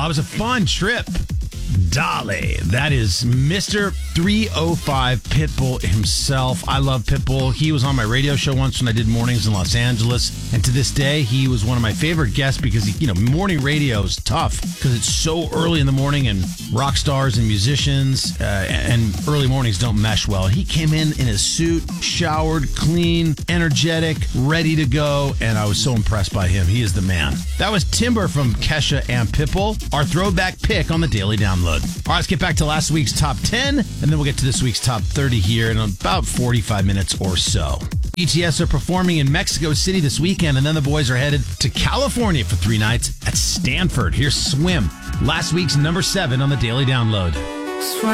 it was a fun trip. Dolly. That is Mr. 305 Pitbull himself. I love Pitbull. He was on my radio show once when I did mornings in Los Angeles. And to this day, he was one of my favorite guests because, morning radio is tough because it's so early in the morning and rock stars and musicians and early mornings don't mesh well. He came in his suit, showered, clean, energetic, ready to go. And I was so impressed by him. He is the man. That was Timber from Kesha and Pitbull, our throwback pick on the Daily Download. All right, let's get back to last week's top 10, and then we'll get to this week's top 30 here in about 45 minutes or so. BTS are performing in Mexico City this weekend, and then the boys are headed to California for 3 nights at Stanford. Here's Swim, last week's number 7 on the Daily Download.